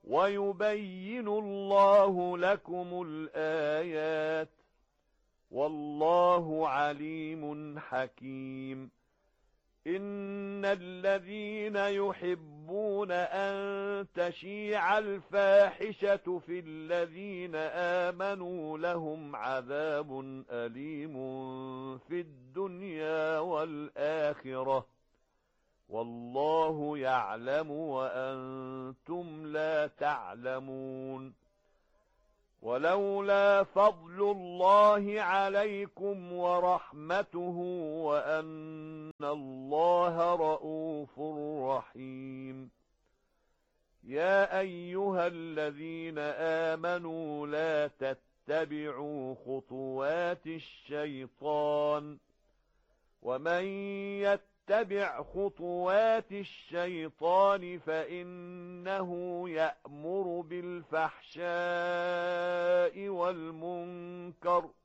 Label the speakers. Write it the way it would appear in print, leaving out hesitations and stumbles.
Speaker 1: ويبين الله لكم الآيات والله عليم حكيم. إن الذين يحبون أن تشيع الفاحشة في الذين آمنوا لهم عذاب أليم في الدنيا والآخرة والله يعلم وأنتم لا تعلمون. ولولا فضل الله عليكم ورحمته وأن الله رءوف رحيم. يا أيها الذين آمنوا لا تتبعوا خطوات الشيطان ومن يتبع خطوات الشيطان فإنه يأمر بالفحشاء والمنكر